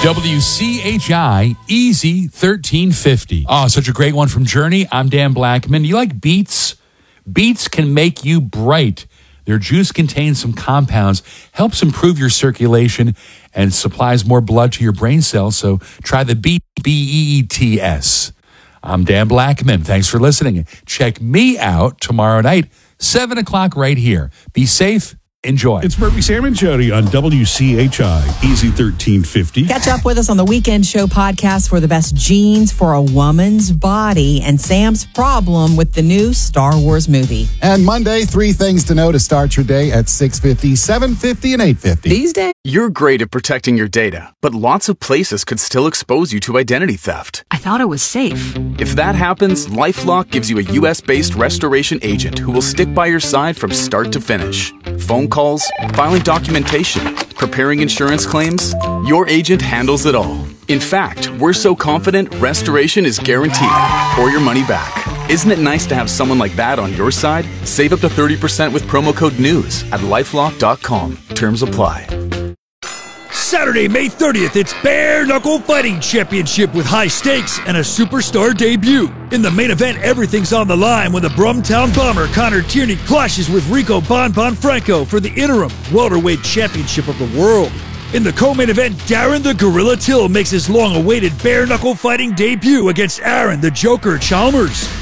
WCHI Easy 1350. Oh, such a great one from Journey. I'm Dan Blackman. You like beets? Beets can make you bright. Their juice contains some compounds, helps improve your circulation, and supplies more blood to your brain cells. So try the beet, B-E-E-T-S. I'm Dan Blackman. Thanks for listening. Check me out tomorrow night, 7 o'clock right here. Be safe. Enjoy. It's Murphy, Sam, and Jody on WCHI Easy 1350. Catch up with us on the Weekend Show podcast for the best jeans for a woman's body and Sam's problem with the new Star Wars movie. And Monday, 3 things to know to start your day at 6:50, 7:50, and 8:50. These days, You're great at protecting your data, but lots of places could still expose you to identity theft. I thought it was safe. If that happens, LifeLock gives you a U.S.-based restoration agent who will stick by your side from start to finish. Phone calls, filing documentation, preparing insurance claims, your agent handles it all. In fact, we're so confident restoration is guaranteed or your money back. Isn't it nice to have someone like that on your side? Save up to 30% with promo code NEWS at LifeLock.com. Terms apply. Saturday, May 30th, it's Bare Knuckle Fighting Championship with high stakes and a superstar debut. In the main event, everything's on the line when the Brumtown Bomber Connor Tierney clashes with Rico Bon Franco for the interim welterweight championship of the world. In the co-main event, Darren the Gorilla Till makes his long-awaited bare knuckle fighting debut against Aaron the Joker Chalmers.